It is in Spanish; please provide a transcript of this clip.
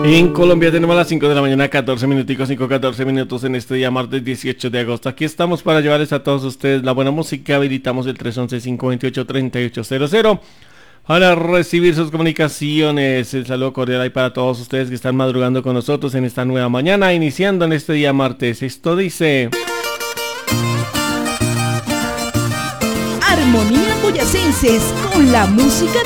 En Colombia tenemos las 5 de la mañana, 14 minuticos, 5:14 minutos en este día martes 18 de agosto. Aquí estamos para llevarles a todos ustedes la buena música. Habilitamos el 311-528-3800 para recibir sus comunicaciones. El saludo cordial ahí para todos ustedes que están madrugando con nosotros en esta nueva mañana, iniciando en este día martes. Esto dice... Armonía Boyacenses, con la música